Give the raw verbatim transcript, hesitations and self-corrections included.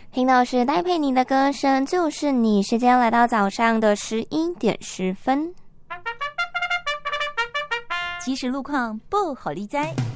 听到是戴佩妮的歌声，就是你。时间来到早上的十一点十分。 即时路况不好利哉。